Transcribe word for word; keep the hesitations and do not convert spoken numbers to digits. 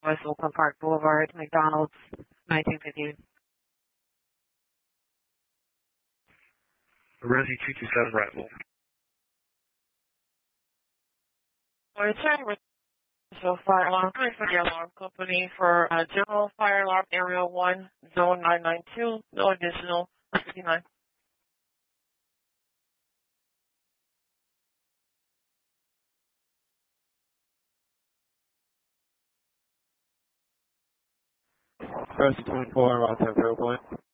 West Oakland Park Boulevard, McDonald's, nineteen fifty. Resi two two seven Rattle. Return with so fire alarm for the alarm company for uh, general fire alarm area one, zone nine nine two, no additional fifty-nine. Resi twenty-four, Route ten, Point.